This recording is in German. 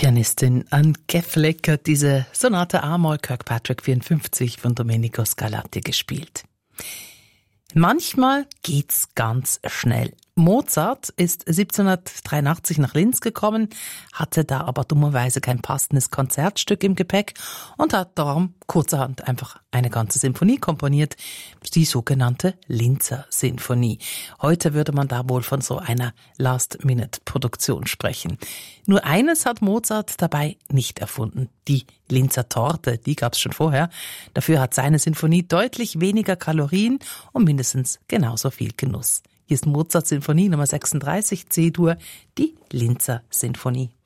Pianistin Anne Geflek hat diese Sonate A-Moll Kirkpatrick 54 von Domenico Scarlatti gespielt. Manchmal geht's ganz schnell. Mozart ist 1783 nach Linz gekommen, hatte da aber dummerweise kein passendes Konzertstück im Gepäck und hat darum kurzerhand einfach eine ganze Sinfonie komponiert, die sogenannte Linzer Sinfonie. Heute würde man da wohl von so einer Last-Minute-Produktion sprechen. Nur eines hat Mozart dabei nicht erfunden, die Linzer Torte, die gab's schon vorher. Dafür hat seine Sinfonie deutlich weniger Kalorien und mindestens genauso viel Genuss. Hier ist Mozart Sinfonie Nummer 36 C-Dur, die Linzer Sinfonie.